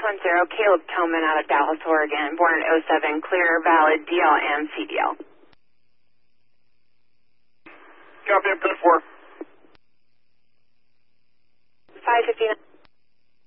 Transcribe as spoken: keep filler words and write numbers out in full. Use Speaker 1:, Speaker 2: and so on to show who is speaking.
Speaker 1: one zero, Caleb Toman out of Dallas, Oregon, born in oh seven, clear, valid, D L and C D L.
Speaker 2: Copy, I'm good for.
Speaker 1: five fifty-nine.